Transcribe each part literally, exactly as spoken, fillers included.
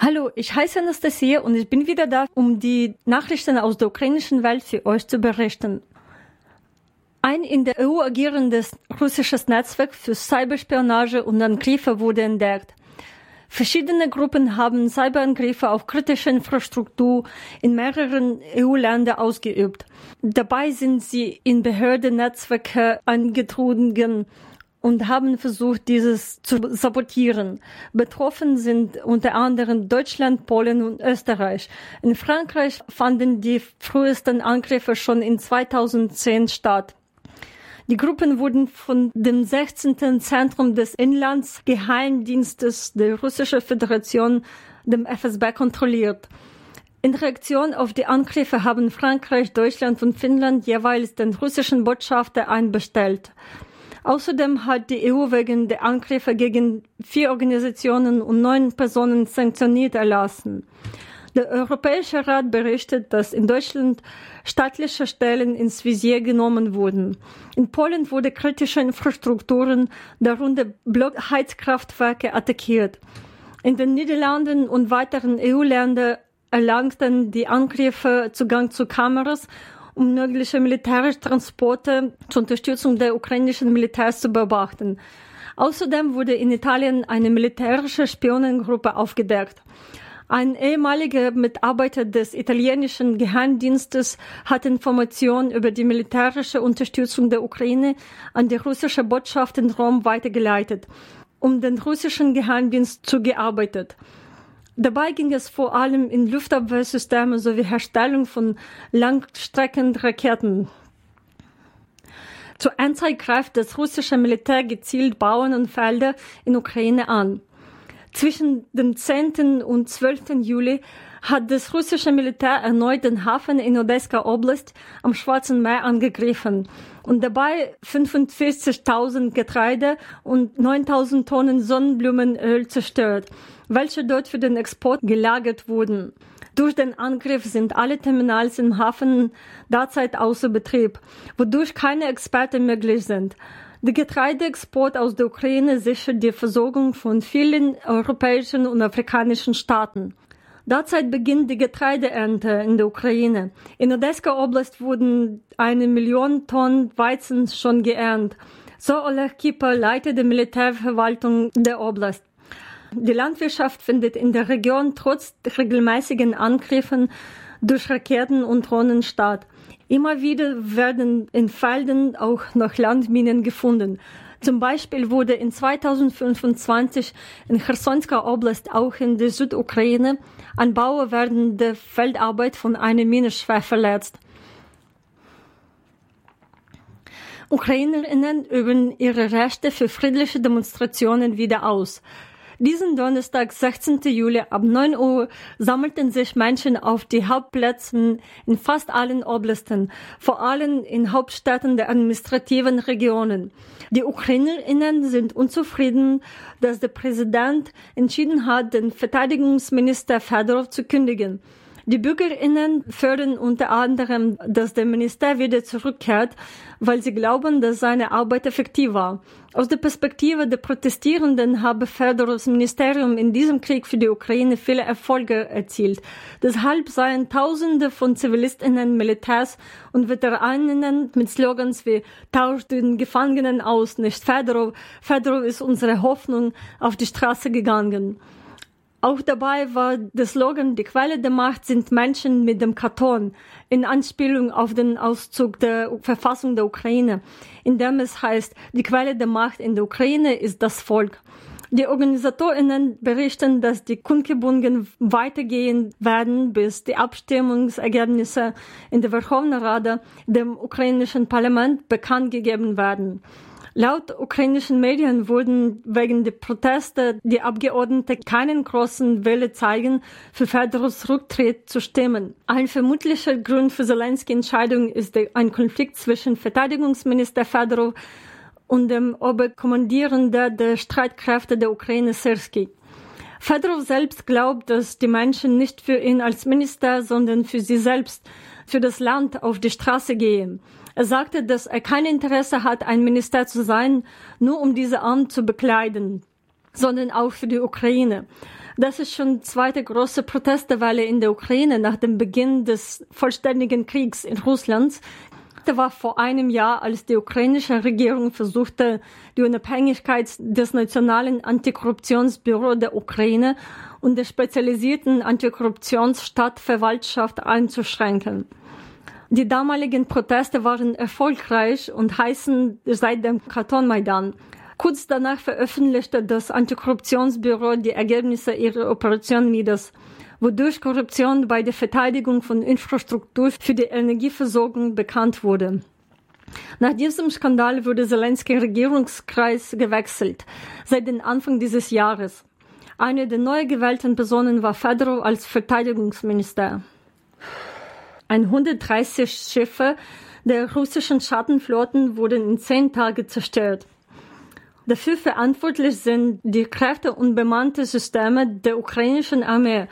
Hallo, ich heiße Anastasia und ich bin wieder da, um die Nachrichten aus der ukrainischen Welt für euch zu berichten. Ein in der E U agierendes russisches Netzwerk für Cyberspionage und Angriffe wurde entdeckt. Verschiedene Gruppen haben Cyberangriffe auf kritische Infrastruktur in mehreren E U-Ländern ausgeübt. Dabei sind sie in Behördennetzwerke eingedrungen und haben versucht, dieses zu sabotieren. Betroffen sind unter anderem Deutschland, Polen und Österreich. In Frankreich fanden die frühesten Angriffe schon in zweitausendzehn statt. Die Gruppen wurden von dem sechzehnten Zentrum des Inlandsgeheimdienstes der Russischen Föderation, dem F S B, kontrolliert. In Reaktion auf die Angriffe haben Frankreich, Deutschland und Finnland jeweils den russischen Botschafter einbestellt. Außerdem hat die E U wegen der Angriffe gegen vier Organisationen und neun Personen sanktioniert erlassen. Der Europäische Rat berichtet, dass in Deutschland staatliche Stellen ins Visier genommen wurden. In Polen wurde kritische Infrastrukturen, darunter Blockheizkraftwerke, attackiert. In den Niederlanden und weiteren E U-Ländern erlangten die Angriffe Zugang zu Kameras, um mögliche militärische Transporte zur Unterstützung der ukrainischen Militärs zu beobachten. Außerdem wurde in Italien eine militärische Spionengruppe aufgedeckt. Ein ehemaliger Mitarbeiter des italienischen Geheimdienstes hat Informationen über die militärische Unterstützung der Ukraine an die russische Botschaft in Rom weitergeleitet, um den russischen Geheimdienst zugearbeitet. Dabei ging es vor allem in Luftabwehrsysteme sowie Herstellung von Langstreckenraketen. Zur Endzeit greift das russische Militär gezielt Bauern und Felder in Ukraine an. Zwischen dem zehnten und zwölften Juli hat das russische Militär erneut den Hafen in Odessa Oblast am Schwarzen Meer angegriffen und dabei fünfundvierzigtausend Getreide und neuntausend Tonnen Sonnenblumenöl zerstört, welche dort für den Export gelagert wurden. Durch den Angriff sind alle Terminals im Hafen derzeit außer Betrieb, wodurch keine Exporte möglich sind. Der Getreideexport aus der Ukraine sichert die Versorgung von vielen europäischen und afrikanischen Staaten. Derzeit beginnt die Getreideernte in der Ukraine. In Odessa Oblast wurden eine Million Tonnen Weizen schon geerntet. So Oleg Kiper, Leiter der Militärverwaltung der Oblast. Die Landwirtschaft findet in der Region trotz regelmäßigen Angriffen durch Raketen und Drohnen statt. Immer wieder werden in Feldern auch noch Landminen gefunden. Zum Beispiel wurde in zweitausendfünfundzwanzig in Chersonska Oblast, auch in der Südukraine, ein Bauer während der Feldarbeit von einer Mine schwer verletzt. UkrainerInnen üben ihre Rechte für friedliche Demonstrationen wieder aus. Diesen Donnerstag, sechzehnten Juli, ab neun Uhr sammelten sich Menschen auf die Hauptplätzen in fast allen Oblasten, vor allem in Hauptstädten der administrativen Regionen. Die UkrainerInnen sind unzufrieden, dass der Präsident entschieden hat, den Verteidigungsminister Fedorov zu kündigen. Die BürgerInnen fördern unter anderem, dass der Minister wieder zurückkehrt, weil sie glauben, dass seine Arbeit effektiv war. Aus der Perspektive der Protestierenden habe Fedorovs Ministerium in diesem Krieg für die Ukraine viele Erfolge erzielt. Deshalb seien Tausende von ZivilistInnen, Militärs und VeteranInnen mit Slogans wie „Tauscht den Gefangenen aus, nicht Fedorov, Fedorov ist unsere Hoffnung" auf die Straße gegangen. Auch dabei war der Slogan „Die Quelle der Macht sind Menschen mit dem Karton", in Anspielung auf den Auszug der Verfassung der Ukraine, in dem es heißt, die Quelle der Macht in der Ukraine ist das Volk. Die OrganisatorInnen berichten, dass die Kundgebungen weitergehen werden, bis die Abstimmungsergebnisse in der Verkhovna Rada, dem ukrainischen Parlament, bekannt gegeben werden. Laut ukrainischen Medien wurden wegen der Proteste die Abgeordneten keinen großen Wille zeigen, für Fedorovs Rücktritt zu stimmen. Ein vermutlicher Grund für Zelenskys Entscheidung ist ein Konflikt zwischen Verteidigungsminister Fedorov und dem Oberkommandierenden der Streitkräfte der Ukraine, Syrskyi. Fedorov selbst glaubt, dass die Menschen nicht für ihn als Minister, sondern für sie selbst, für das Land auf die Straße gehen. Er sagte, dass er kein Interesse hat, ein Minister zu sein, nur um dieses Amt zu bekleiden, sondern auch für die Ukraine. Das ist schon die zweite große Protestwelle in der Ukraine nach dem Beginn des vollständigen Kriegs in Russland. Das war vor einem Jahr, als die ukrainische Regierung versuchte, die Unabhängigkeit des Nationalen Antikorruptionsbüro der Ukraine und der spezialisierten Antikorruptionsstadtverwaltschaft einzuschränken. Die damaligen Proteste waren erfolgreich und heißen seit dem Kartonmaidan. Kurz danach veröffentlichte das Antikorruptionsbüro die Ergebnisse ihrer Operation Midas, wodurch Korruption bei der Verteidigung von Infrastruktur für die Energieversorgung bekannt wurde. Nach diesem Skandal wurde Zelensky Regierungskreis gewechselt, seit dem Anfang dieses Jahres. Eine der neu gewählten Personen war Fedorov als Verteidigungsminister. hundertdreißig Schiffe der russischen Schattenflotten wurden in zehn Tagen zerstört. Dafür verantwortlich sind die Kräfte und bemannte Systeme der ukrainischen Armee,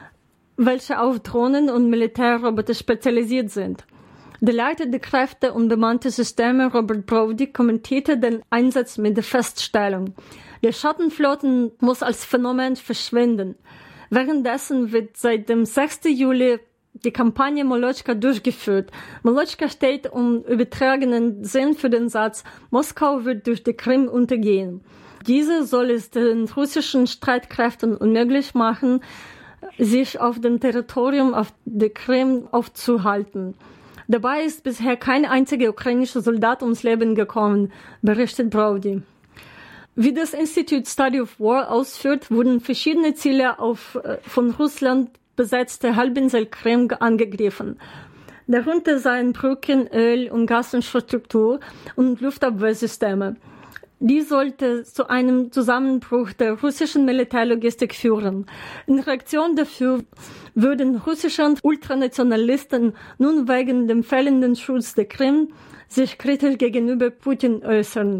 welche auf Drohnen und Militärroboter spezialisiert sind. Der Leiter der Kräfte und bemannte Systeme, Robert Brody, kommentierte den Einsatz mit der Feststellung: Die Schattenflotten muss als Phänomen verschwinden. Währenddessen wird seit dem sechsten Juli die Kampagne Molotschka durchgeführt. Molotschka steht im übertragenen Sinn für den Satz: Moskau wird durch die Krim untergehen. Diese soll es den russischen Streitkräften unmöglich machen, sich auf dem Territorium auf der Krim aufzuhalten. Dabei ist bisher kein einziger ukrainischer Soldat ums Leben gekommen, berichtet Brody. Wie das Institute Study of War ausführt, wurden verschiedene Ziele auf von Russland besetzte Halbinsel Krim angegriffen. Darunter seien Brücken, Öl- und Gasinfrastruktur und Luftabwehrsysteme. Dies sollte zu einem Zusammenbruch der russischen Militärlogistik führen. In Reaktion dafür würden russische Ultranationalisten nun wegen dem fehlenden Schutz der Krim sich kritisch gegenüber Putin äußern.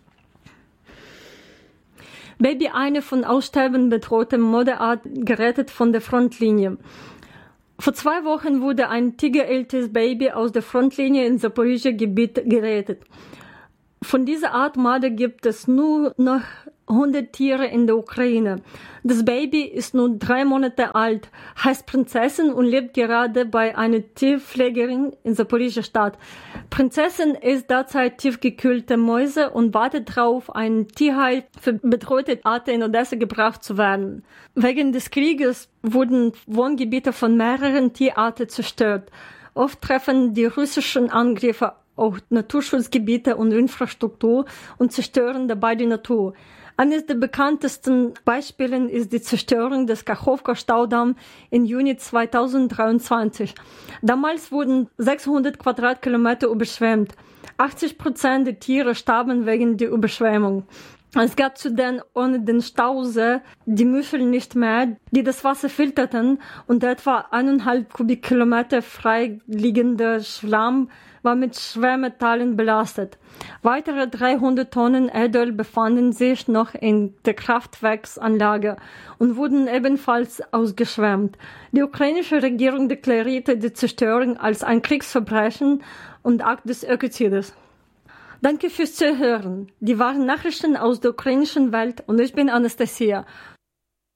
Baby, eine von Aussterben bedrohte Modeart, gerettet von der Frontlinie. Vor zwei Wochen wurde ein tigerältes Baby aus der Frontlinie in Zaporizhzhia Gebiet gerettet. Von dieser Art Marder gibt es nur noch hundert Tiere in der Ukraine. Das Baby ist nun drei Monate alt, heißt Prinzessin und lebt gerade bei einer Tierpflegerin in Zaporizhzhia Stadt. Prinzessin isst derzeit tiefgekühlte Mäuse und wartet darauf, ein Tierheil für bedrohte Arten in Odessa gebracht zu werden. Wegen des Krieges wurden Wohngebiete von mehreren Tierarten zerstört. Oft treffen die russischen Angriffe auch Naturschutzgebiete und Infrastruktur und zerstören dabei die Natur. Eines der bekanntesten Beispiele ist die Zerstörung des Kachowka-Staudamms im Juni zweitausenddreiundzwanzig. Damals wurden sechshundert Quadratkilometer überschwemmt. achtzig Prozent der Tiere starben wegen der Überschwemmung. Es gab zudem ohne den Stausee die Muschel nicht mehr, die das Wasser filterten, und etwa eineinhalb Kubikkilometer freiliegender Schlamm war mit Schwermetallen belastet. Weitere dreihundert Tonnen Erdöl befanden sich noch in der Kraftwerksanlage und wurden ebenfalls ausgeschwemmt. Die ukrainische Regierung deklarierte die Zerstörung als ein Kriegsverbrechen und Akt des Ökozides. Danke fürs Zuhören. Die waren Nachrichten aus der ukrainischen Welt und ich bin Anastasia.